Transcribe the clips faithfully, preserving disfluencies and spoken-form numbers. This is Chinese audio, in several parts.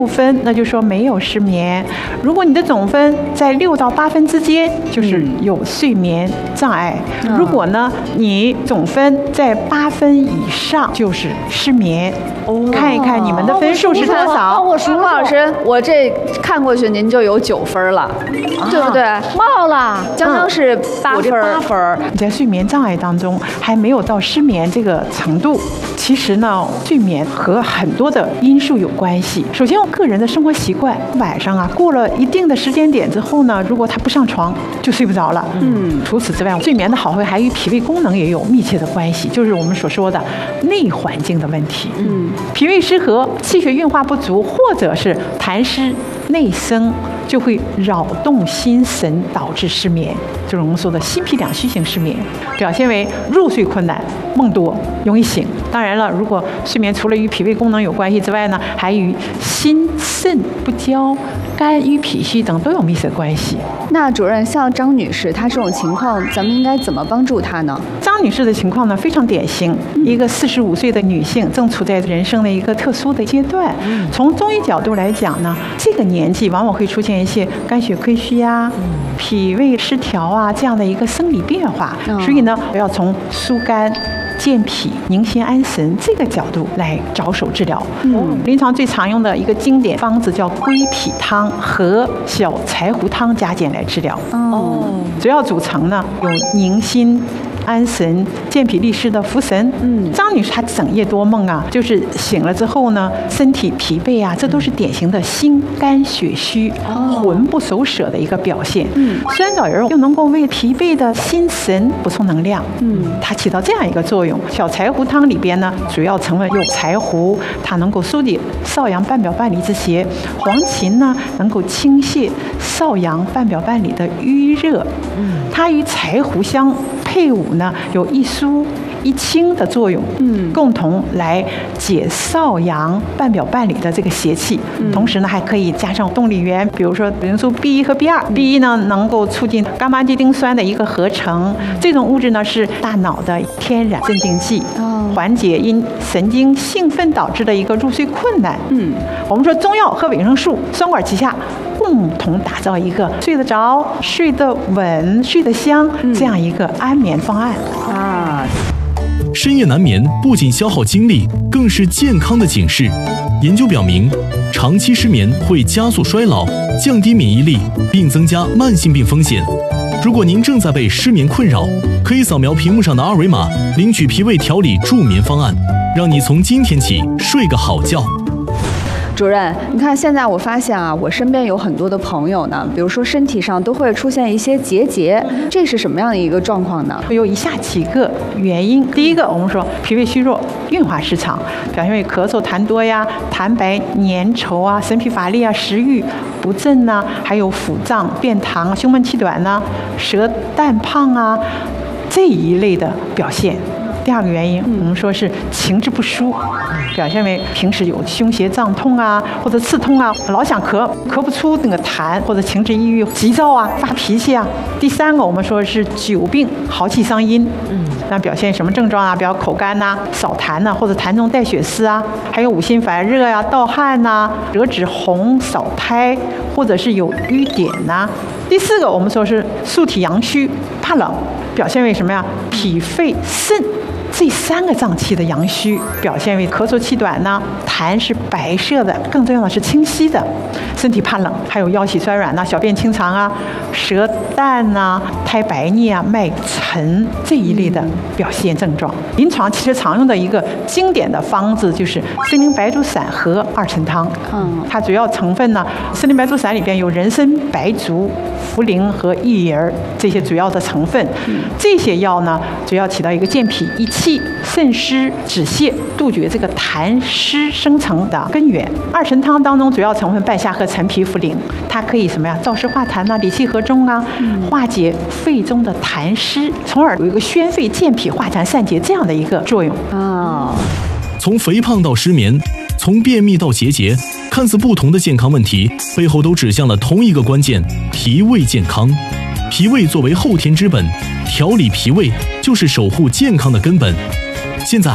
分，那就说没有失眠。如果你的总分在六到八分之间，就是有睡眠障碍。嗯、如果呢，你总分在八分以上，就是失眠。哦，看一看你们的分数是多少。 我数陆老师，我这看过去您就有九分了，啊、对不对？ 冒了， 刚刚是八分。 八分，你在睡眠障碍当中还没有到失眠这个程度。其实呢，睡眠和很多的因素有关系。首先，我个人的生活习惯，晚上啊过了一定的时间点之后呢，如果他不上床，就睡不着了。嗯，除此之外，睡眠的好坏还与脾胃功能也有密切的关系，就是我们所说的内环境的问题。嗯，脾胃失和、气血运化不足，或者是痰湿内生，就会扰动心神，导致失眠，就是我们说的心脾两虚型失眠，表现为入睡困难、梦多、容易醒。当然了，如果睡眠除了与脾胃功能有关系之外呢，还与心肾不交、肝郁脾虚等都有密切关系。 那主任，像张女士她这种情况，咱们应该怎么帮助她呢？ 张女士的情况呢非常典型，一个四十五岁的女性正处在人生的一个特殊的阶段。从中医角度来讲呢，这个年纪往往会出现一些肝血亏虚啊、脾胃失调啊这样的一个生理变化，所以呢，要从疏肝、健脾、宁心安神这个角度来着手治疗。嗯，临床最常用的一个经典方子叫归脾汤和小柴胡汤加减来治疗。哦，主要组成呢有宁心安神、健脾利湿的茯神。嗯，张女士她整夜多梦啊，就是醒了之后呢，身体疲惫啊，这都是典型的心肝血虚、哦、魂不守舍的一个表现。嗯，酸枣仁又能够为疲惫的心神补充能量。嗯，它起到这样一个作用。小柴胡汤里边呢，主要成分有柴胡，它能够疏解少阳半表半里之邪；黄芩呢，能够清泻少阳半表半里的瘀热。嗯，它与柴胡香配伍呢，有一疏一清的作用，嗯，共同来解少阳半表半里的这个邪气。嗯、同时呢，还可以加上动力源，比如说维生素 B 一 和 B 二。B 一呢，能够促进伽马地丁酸的一个合成，这种物质呢是大脑的天然镇静剂，哦、缓解因神经兴奋导致的一个入睡困难。嗯，我们说中药和维生素双管齐下，共同打造一个睡得着、睡得稳、睡得香、嗯、这样一个安眠方案啊。 深夜难眠不仅消耗精力，更是健康的警示。研究表明，长期失眠会加速衰老、降低免疫力，并增加慢性病风险。如果您正在被失眠困扰，可以扫描屏幕上的二维码，领取脾胃调理助眠方案，让你从今天起睡个好觉。 主任，你看现在我发现啊，我身边有很多的朋友呢，比如说身体上都会出现一些结节，这是什么样的一个状况呢？ 有以下几个原因。第一个，我们说脾胃虚弱、运化失常，表现为咳嗽痰多呀、痰白粘稠啊、神疲乏力啊、食欲不振呐、啊，还有腹胀、便溏、胸闷气短呐、啊、舌淡胖啊这一类的表现。第二个原因，我们说是情志不舒，表现为平时有胸胁胀痛啊，或者刺痛啊，老想咳，咳不出那个痰，或者情志抑郁、急躁啊、发脾气啊。第三个，我们说是久病耗气伤阴，嗯，那表现什么症状啊？比如口干呐、啊、少痰呐、啊，或者痰中带血丝啊，还有五心烦热呀、啊、盗汗呐、啊、舌质红、少苔，或者是有瘀点呐、啊。第四个，我们说是素体阳虚，怕冷，表现为什么呀？脾肺肾这三个脏器的阳虚，表现为咳嗽气短呢，痰是白色的，更重要的是清晰的，身体怕冷，还有腰膝酸软呐、小便清长啊、舌淡呐、苔白腻啊、脉沉这一类的表现症状。临床其实常用的一个经典的方子就是参苓白术散和二陈汤。嗯，它主要成分呢，参苓白术散里边有人参、白术、茯苓和薏仁这些主要的成分。嗯、这些药呢，主要起到一个健脾益气、渗湿止泻、杜绝这个痰湿生成的根源。二陈汤当中主要成分半夏和陈皮、茯苓，它可以什么呀？燥湿化痰呐、理气和中啊，嗯、化解肺中的痰湿，从而有一个宣肺健脾、化痰散结这样的一个作用。哦， 从肥胖到失眠，从便秘到结节，看似不同的健康问题，背后都指向了同一个关键：脾胃健康。脾胃作为后天之本，调理脾胃就是守护健康的根本。现在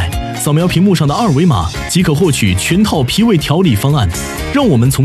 扫描屏幕上的二维码即可获取全套脾胃调理方案。让我们从